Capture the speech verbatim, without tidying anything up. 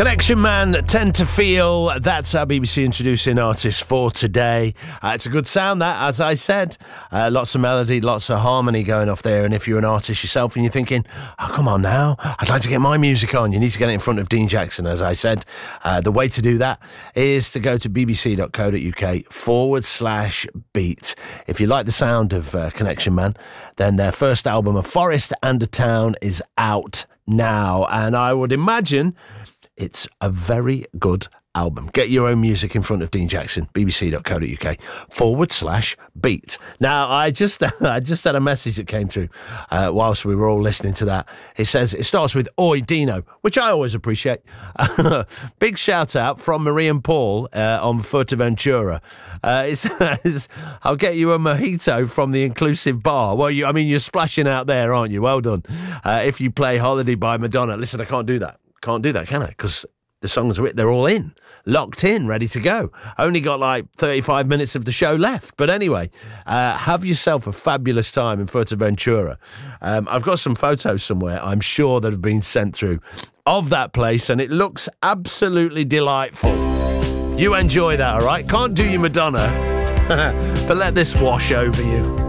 Connection Man, Tend to Feel. That's our B B C introducing artist for today. Uh, it's a good sound, that, as I said. Uh, lots of melody, lots of harmony going off there. And if you're an artist yourself and you're thinking, oh, come on now, I'd like to get my music on, you need to get it in front of Dean Jackson, as I said. Uh, the way to do that is to go to bbc.co.uk forward slash beat. If you like the sound of uh, Connection Man, then their first album, A Forest and a Town, is out now. And I would imagine it's a very good album. Get your own music in front of Dean Jackson, bbc.co.uk forward slash beat. Now, I just I just had a message that came through uh, whilst we were all listening to that. It says, it starts with Oi Dino, which I always appreciate. Big shout out from Marie and Paul uh, on Fuerteventura. Uh, it says, I'll get you a mojito from the Inclusive Bar. Well, you, I mean, you're splashing out there, aren't you? Well done. Uh, if you play Holiday by Madonna. Listen, I can't do that. Can't do that, can I? Because the songs are, they're all in, locked in, ready to go. Only got like thirty-five minutes of the show left. But anyway, uh, have yourself a fabulous time in Fuerteventura. Um, I've got some photos somewhere, I'm sure, that have been sent through of that place, and it looks absolutely delightful. You enjoy that, all right? Can't do you Madonna, but let this wash over you.